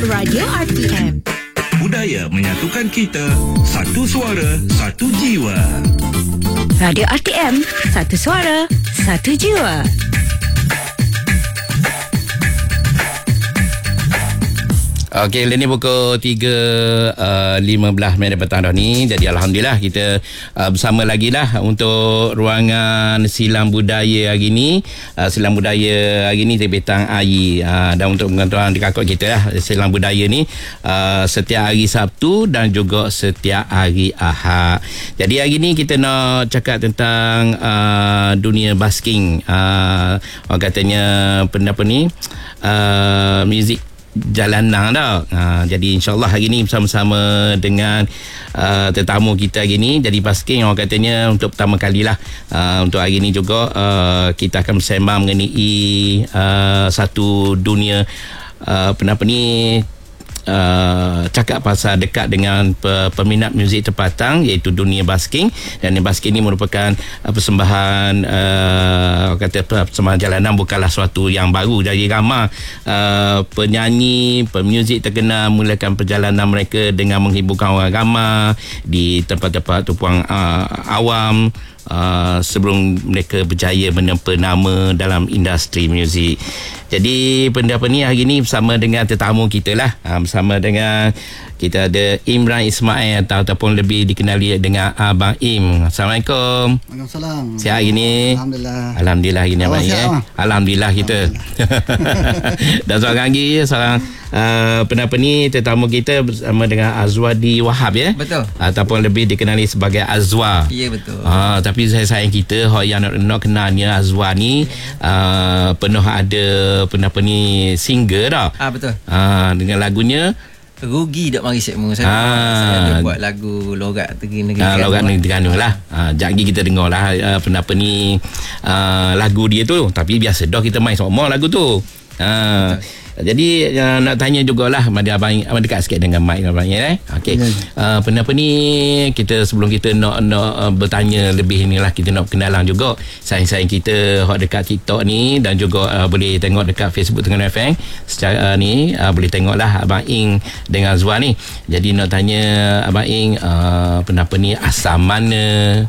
Radio RTM. Budaya menyatukan kita. Satu suara, satu jiwa. Radio RTM, satu suara, satu jiwa. Okey, ini pukul 3.15 minit petang dah ni. Jadi Alhamdulillah kita bersama lagi lah untuk ruangan silang budaya hari ni. Silang budaya hari ni petang hari. Dan untuk penonton dikakut kita lah, silang budaya ni setiap hari Sabtu dan juga setiap hari Ahad. Jadi hari ni kita nak cakap tentang dunia basking. Orang katanya apa ni, muzik jalanan dah. Jadi insyaAllah hari ni bersama-sama dengan tetamu kita hari ni. Jadi basking orang katanya untuk pertama kali lah, untuk hari ni juga kita akan bersembang mengenai satu dunia apa ni, cakap pasal dekat dengan peminat muzik tempatan, iaitu dunia basking. Dan basking ni merupakan persembahan kata persembahan jalanan, bukanlah suatu yang baru. Jadi ramai penyanyi, pemuzik terkenal mulakan perjalanan mereka dengan menghiburkan orang ramai di tempat-tempat tumpuan awam, sebelum mereka berjaya menempa nama dalam industri muzik. Jadi apa ni hari ni bersama dengan tetamu kita lah, bersama dengan kita ada Imran Ismail ataupun lebih dikenali dengan Abang Im. Assalamualaikum. Waalaikumsalam. Sihat hari ni? Alhamdulillah hari ni Abang Im. Alhamdulillah kita. Dan seorang lagi, seorang penapa ni tetamu kita bersama dengan Azwadi Wahab, ya? Betul. Ataupun lebih dikenali sebagai Azwa. Ya, betul. Tapi saya sayang kita yang nak kenalnya Azwa ni penuh ada penapa ni single dah. Betul. Dengan lagunya Rugi tak mari sekmu. Saya ada buat lagu Logat Negeri Logat Negeri Terengganu lah. Sekejap lagi kita dengar lah penapa ni lagu dia tu. Tapi biasa dah kita main semua lagu tu. Jadi nak tanya jugalah pada abang dekat sikit dengan mic abang ya. Okey. Penapa ni kita sebelum kita nak bertanya lebih inilah, kita nak kenalan juga saing-saing kita hot dekat TikTok ni, dan juga boleh tengok dekat Facebook Terengganu FM. Secara ni boleh tengoklah abang Ing dengan Azwa ni. Jadi nak tanya abang Ing penapa ni asal mana?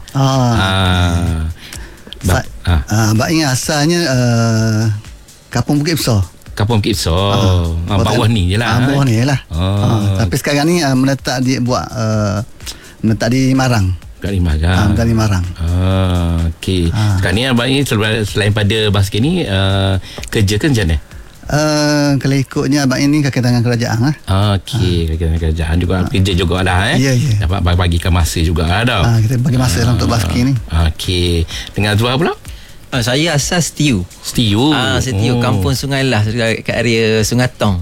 Abang Ing asalnya Kampung Bukit Besar. Kampung Bukit Besar. Bawah ni je lah. Bawah ni je lah. Tapi sekarang ni menetap di menetap di Marang. Kat di Marang. Kat di Marang. Okey. Sekarang ni abang ni selain pada basket ni kerja kan macam mana? Kalau ikutnya abang ini kaki tangan kerajaan lah. Okey, kaki tangan kerajaan juga kerja jugalah Ya. Dapat bagikan masa juga dah. Kita bagi masa untuk basket ni. Okey. Dengan Azwa pula? Saya asal Setiu. Setiu. Setiu, Kampung Sungai Lah, kat area Sungai Tong.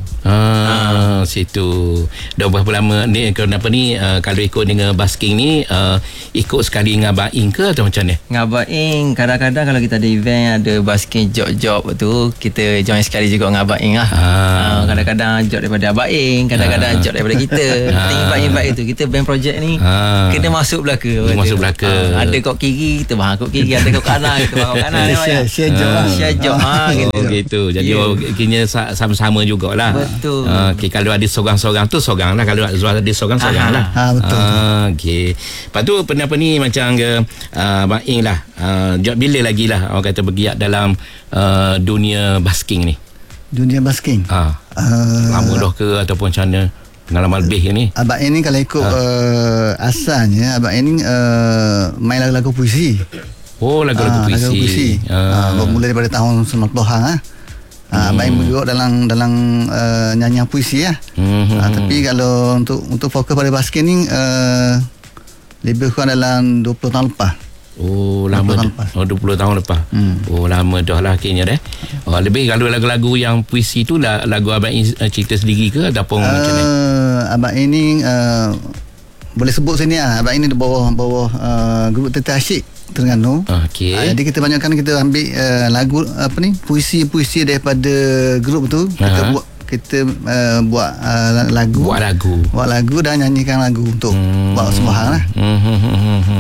Situ. Dah berapa lama ni, kenapa ni kalau ikut dengan basking ni ikut sekali dengan Abang Ing ke atau macam ni? Dengan Abang Ing kadang-kadang kalau kita ada event, ada basking job tu, kita join sekali juga dengan Abang Ing lah. Kadang-kadang job daripada Abang Ing, kadang-kadang job daripada kita. Invite itu kita band project ni kena masuk belaka. Masuk belaka. Ada kok kiri, kita bahang kok kiri. Ada kok kanan, kita bahang kok kanan. Share job gitu. Jadi kini sama-sama jugalah. Betul. Okay, kalau ada seorang-seorang tu seorang lah. Kalau Azwa ada seorang-seorang lah. Betul. Okay. Lepas tu penapa ni macam Abang Ing lah, bila lagi lah orang kata bergiat dalam dunia basking ni? Dunia basking? Lama dah ke ataupun macam mana? Pengalaman lebih ni? Abang ini kalau ikut asalnya Abang ini main lagu-lagu puisi. Lagu-lagu puisi. Bermula daripada tahun 90-an. Main juga dalam nyanyian puisi lah. Tapi kalau untuk fokus pada basket ni lebih kurang dalam 20 tahun lepas. Lama 20 tahun lepas. Lama dah lah akhirnya dah. Lebih kalau lagu-lagu yang puisi tu lagu abang cerita sendiri ke ataupun macam ni? Abang ini boleh sebut sini lah. Abang ini di bawah grup Teta Asyik Terengganu. Jadi kita banyakkan kita ambil lagu puisi daripada grup tu, kita buat lagu dan nyanyikan lagu untuk buat sembahyang lah.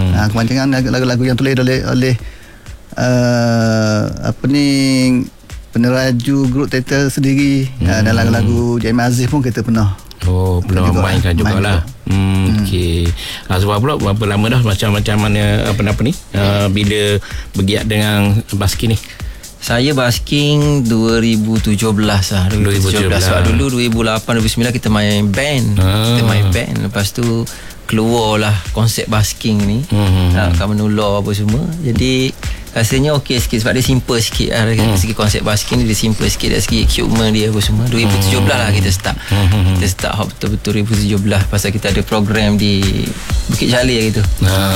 Kebanyakan lagu-lagu yang tulis oleh peneraju grup teater sendiri. Dan lagu-lagu Jaimah Aziz pun kita pernah. Oh, belum mainkan jugalah. Okey. Sebab pula berapa lama dah macam mana apa ni? Bila bergiat dengan basking ni? Saya basking 2017 lah. 2017. Sebab dulu 2008 2009 kita main band. Lepas tu keluarlah konsep basking ni. Kat Menulor apa semua. Jadi rasanya okey sikit sebab dia simple sikit lah. Dari segi konsep basking dia simple sikit. Dari segi equipment dia apa semua. 2017 lah kita start. Kita start betul-betul 2017. Pasal kita ada program di Bukit Jalil gitu.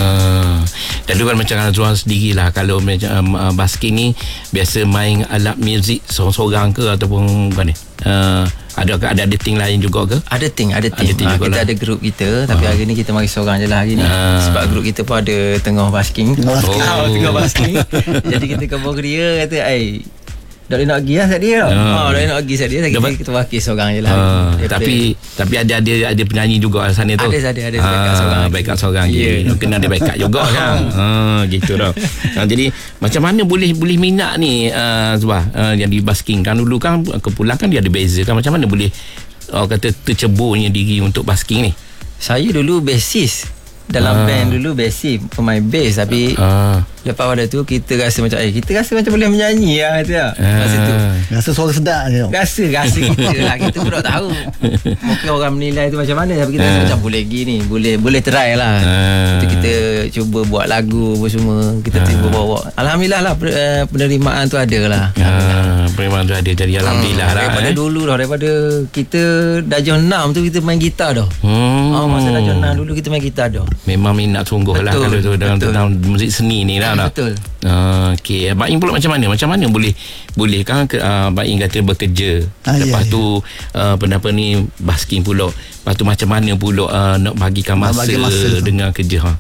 Dan dulu kan macam Azwan sendiri lah, kalau macam basking ni biasa main alat muzik seorang-seorang ke ataupun bukan ni? Ada ting lain juga ke? Ada ting kita lah. Ada grup kita. Tapi hari ni kita mari seorang je lah hari ni. Sebab grup kita pun ada tengah basking. Tengah basking. Jadi kita kabar ke dia, kata dah nak pergi lah set dia. Dah nak pergi set dia. Kita wakil seorang je lah. Tapi ada penyanyi juga sana tu. Ada backup seorang. Kena ada backup juga kan. Gitu dah. Jadi macam mana boleh minat ni Zubah yang di basking kan? Dulu kan kepulang kan dia ada beza kan. Macam mana boleh kata terceburnya diri untuk basking ni? Saya dulu bassist dalam band dulu, bassist, pemain bass. Tapi lepas pada tu kita rasa macam kita rasa macam boleh menyanyi lah kata. Masa tu rasa suara sedap je. Rasa kita lah. Kita pun tak tahu mungkin orang menilai tu macam mana. Tapi kita rasa macam boleh gini, boleh try lah. Kita cuba buat lagu apa semua. Kita cuba bawa. Alhamdulillah lah penerimaan tu ada lah. Penerimaan tu ada. Jadi Alhamdulillah lah. Daripada dulu dah, daripada kita darjah 6 tu kita main gitar dah. Masa darjah 6 dulu kita main gitar dah. Memang minat sungguh lah kalau tu dalam muzik seni ni lah. Betul. Okey, Abang Ing pula macam mana boleh kan Abang Ing kata bekerja. Lepas tu pendapat ni basking pula. Lepas tu macam mana pula nak bagikan masa dengan kerja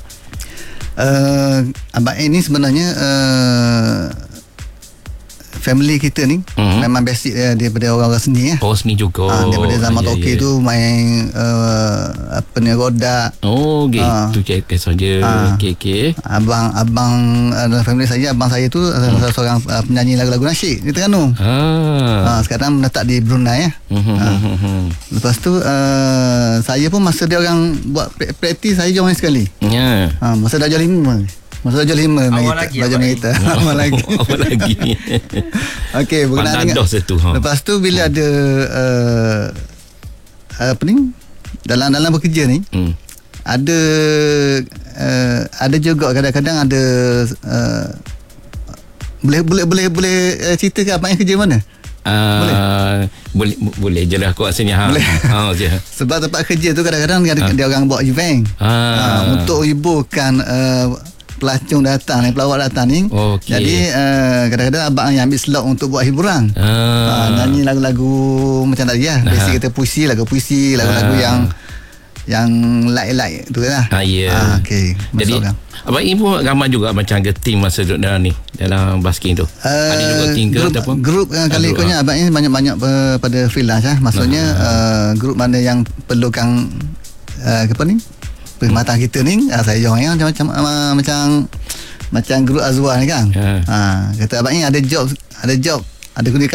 Abang Ing ni sebenarnya family kita ni memang basic daripada orang-orang seni seni juga. Daripada zaman Toki tu main apa ni, rodak. Gitu saja. Okey. Abang family saya, abang saya tu seorang penyanyi lagu-lagu nasyid di Terengganu. Sekarang menetap di Brunei Lepas tu saya pun masa dia orang buat praktis, saya join sekali. Masa dah jam 5. Masa darjah 5 belajar kita. Awal lagi. Okey, berkenaan dengan lepas tu bila ada apa ni, dalam bekerja ni ada juga kadang-kadang ada boleh cerita ke abang yang kerja mana? Boleh je lah kot rasanya. Sebab tempat kerja tu kadang-kadang dia orang buat event untuk hiburkan pelacung datang ni, pelawak datang ni. Jadi kadang-kadang abang yang ambil slot untuk buat hiburan. Nyanyi lagu-lagu macam tadi lah. Biasa kita puisi, lagu-lagu yang light tu lah. Okey. Jadi abang Ing pun ramai juga macam ke team masa duduk dalam ni, dalam basking tu. Ada juga team ke ataupun grup kali ikutnya abang Ing banyak-banyak pada freelance maksudnya grup mana yang perlukan apa ni, perkhidmatan kita ni, saya join macam grup Azwar ni kan. Kata abang ni ada job, ada